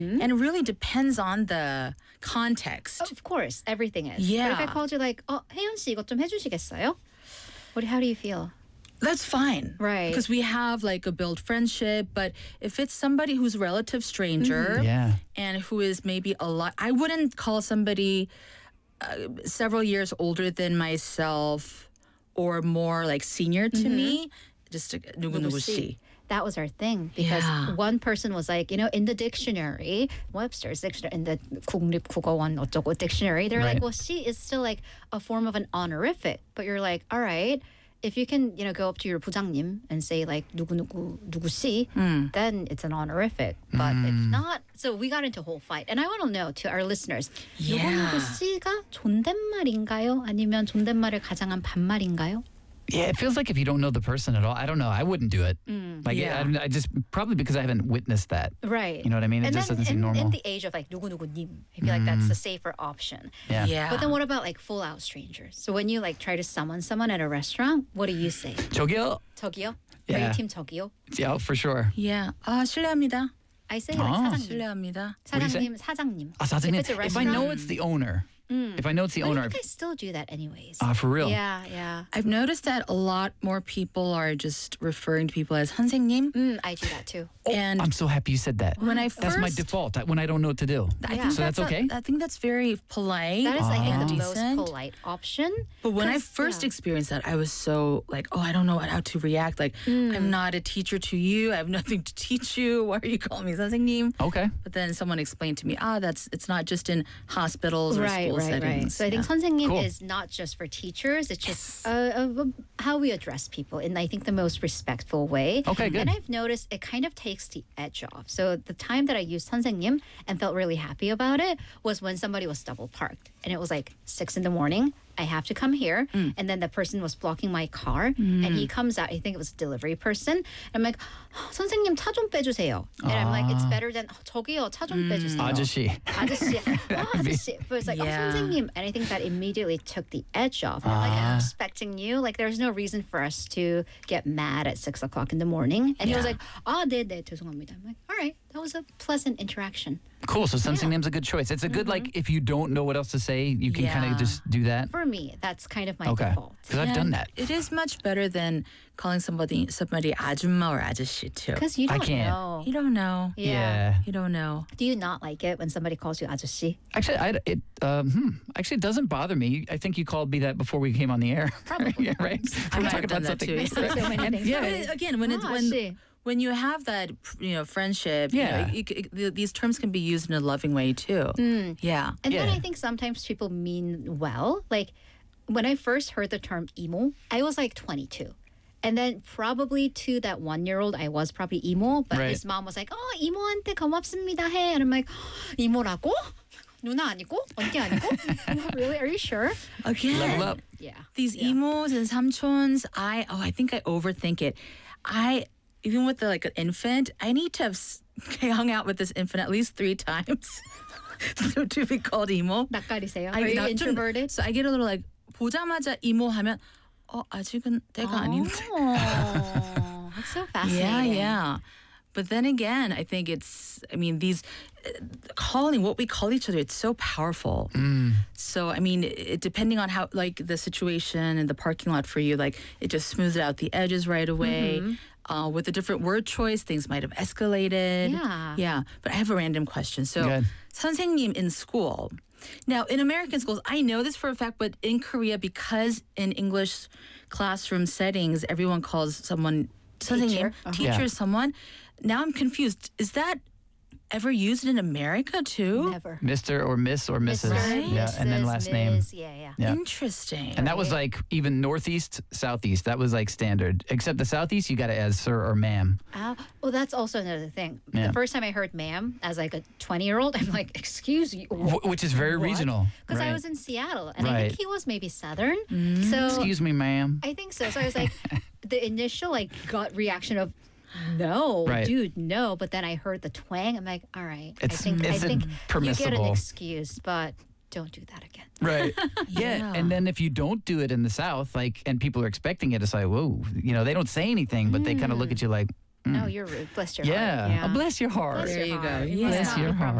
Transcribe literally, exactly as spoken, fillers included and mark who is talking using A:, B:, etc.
A: And it really depends on the context.
B: Of course, everything is.
A: Yeah.
B: But if I called you like, 어, 혜연 씨 이것 좀 해주시겠어요? What? How do you feel?
A: That's fine.
B: Right.
A: Because we have like a build friendship. But if it's somebody who's a relative stranger
C: Yeah.
A: and who is maybe a lot, I wouldn't call somebody uh, several years older than myself or more like senior to me. Just to, 누구 누구 씨.
B: That was our thing because
A: Yeah.
B: one person was like, you know, in the dictionary, Webster's dictionary, in the 국립국어원 어쩌고 dictionary, they're
C: Right.
B: like, well, she is still like a form of an honorific. But you're like, all right, if you can, you know, go up to your 부장님 and say like 누구 누구 누구 씨, then it's an honorific. But if not, so we got into a whole fight. And I want to know to our listeners, 누구
A: Yeah.
B: 누구 씨가 존댓말인가요? 아니면 존댓말을 가장한 반말인가요?
C: Yeah, it feels like if you don't know the person at all, I don't know. I wouldn't do it. Like,
A: Yeah.
C: I, I just probably because I haven't witnessed that.
B: Right.
C: You know what I mean? It
B: And
C: just
B: then
C: doesn't seem
B: in,
C: normal.
B: in the age of like 누구 누구님, I feel like that's the safer option.
C: Yeah.
A: Yeah.
B: But then what about like full out strangers? So when you like try to summon someone at a restaurant, what do you say?
C: 저기요?
B: 저기요? Are
C: Yeah.
B: you team 저기요?
C: Yeah, for sure.
A: Yeah. 아, 실례합니다.
B: I say like
C: Oh.
B: 사장님.
A: 실례합니다.
C: do you say?
B: 사장님, 사장님.
C: Ah, 사장님.
B: If it's a
C: If I
B: restaurant,
C: know it's the owner, if I know it's the
B: but I
C: owner,
B: think I still do that anyways.
C: ah, for real.
B: Yeah, yeah.
A: I've noticed that a lot more people are just referring to people as 선생님.
B: Mm, I do that too.
A: And
C: I'm so happy you said that.
A: when I
C: That's my
A: first-
C: default I- when I don't know what to do.
A: I
B: Yeah.
A: think
C: So that's
A: a-
C: okay?
A: I think that's very polite.
B: That is, I think,
A: and
B: the most
A: decent.
B: polite option.
A: But when I
B: 'Cause,
A: first
B: yeah.
A: experienced that, I was so like, oh, I don't know how to react. Like,
B: Mm.
A: I'm not a teacher to you. I have nothing to teach you. Why are you calling me 선생님?
C: Okay.
A: But then someone explained to me, ah, that's it's not just in hospitals or
B: Right,
A: school
B: right, right.
A: settings.
B: So I think
A: Yeah.
B: 선생님
C: Cool.
B: is not just for teachers. It's just uh, uh, how we address people in, I think, the most respectful way.
C: Okay, good.
B: And I've noticed it kind of takes the edge off. So the time that I used 선생님 and felt really happy about it was when somebody was double parked. And it was like six in the morning. I have to come here.
A: Mm.
B: And then the person was blocking my car. And he comes out. I think it was a delivery person. And I'm like, 선생님 차 좀 빼주세요. And I'm like, it's better than 저기요 차 좀 빼주세요.
C: 아저씨.
B: 아저씨, 아, 아저씨. But it's like,
A: Yeah.
B: oh, 선생님. And I think that immediately took the edge off. I'm like, I'm expecting you. Like, there's no reason for us to get mad at six o'clock in the morning. And he was
A: Yeah.
B: like, 아, 네, 네, 죄송합니다. I'm like, all right, that was a pleasant interaction.
C: Cool. So sensing name's a good choice. It's a good like if you don't know what else to say, you can kind
A: Yeah.
C: of just do that.
B: For me, that's kind of my
C: Okay.
B: default.
C: Because I've done that.
A: It is much better than calling somebody somebody 아줌마 or 아저씨 too.
B: Because you
C: I
B: don't
C: can't.
B: know.
A: You don't know.
B: Yeah.
A: You don't know.
B: Do you not like it when somebody calls you 아저씨?
C: Actually, I, it um, hmm, actually it doesn't bother me. I think you called me that before we came on the air.
B: Probably.
C: yeah, right.
A: I
C: We're
A: might
C: talking
A: have done
C: about
A: that
C: something.
A: too.
B: So many things.
C: Yeah.
A: But again, when it's
B: Ah,
A: when
B: see.
A: when you have that you know friendship, you
C: Yeah.
A: know, you, c- th- these terms can be used in a loving way too. Yeah.
B: And then
C: Yeah.
B: I think sometimes people mean well. Like when I first heard the term emo, I was like twenty-two. And then probably to that one-year-old, I was probably emo. But
C: Right.
B: his mom was like, oh, 이모한테 고맙습니다 해. And I'm like, 이모라고? 누나 아니고? 언니 아니고? Really? Are you sure?
A: Again,
C: Level up.
B: Yeah.
A: these
B: Yeah.
A: emos and samchons, I oh, I think I overthink it. I even with the like an infant, I need to have s- hung out with this infant at least three times to, to be called emo.
B: 낯가리세요?
A: I-
B: Are you
A: 나 좀-
B: introverted?
A: So I get a little like 보자마자 이모 하면 어 아직은 때가 아닌데.
B: Oh, that's so
A: Yeah,
B: fascinating.
A: yeah. But then again, I think it's, I mean, these uh, calling, what we call each other, it's so powerful. So, I mean, it, depending on how, like, the situation in the parking lot for you, like, it just smooths out the edges right away. Uh, with a different word choice, things might have escalated.
B: Yeah.
A: Yeah. But I have a random question. So,
C: Good.
A: 선생님 in school. Now, in American schools, I know this for a fact, but in Korea, because in English classroom settings, everyone calls someone 선생님,
B: Teacher.
A: teacher,
B: Uh-huh.
C: Yeah.
A: someone. Now I'm confused. Is that ever used in America too?
B: Never.
C: Mister or Miss or Missus
B: Mister,
C: Yeah, and then
B: Missus,
C: last name.
B: Miz, Yeah, yeah.
C: Yeah.
A: Interesting.
C: And that was like even Northeast, Southeast. That was like standard. Except the Southeast, you got it as sir or ma'am.
B: Oh, well, that's also another thing.
C: Yeah.
B: The first time I heard ma'am as like a twenty-year-old, I'm like, excuse you.
C: Wh- Which is very regional.
B: Because I
C: right.
B: was in Seattle, and I
C: Right.
B: think he was maybe Southern. So
C: Excuse me, ma'am.
B: I think so. So I was like, the initial like gut reaction of, no,
C: Right.
B: dude, no. But then I heard the twang. I'm like, all right.
C: It's-
B: I think I
C: it's
B: think you get an
C: permissible.
B: excuse, but don't do that again.
C: Right. yeah.
A: Yeah.
C: And then if you don't do it in the South, like, and people are expecting it, it's like, whoa, you know, they don't say anything, but they kind of look at you like,
B: No, you're rude. Bless your
C: Yeah.
B: heart.
C: Oh, bless your heart.
B: Bless
A: There
B: your
A: you go.
B: heart.
A: Yeah.
B: must
C: Bless
B: not
C: your
B: be
C: heart.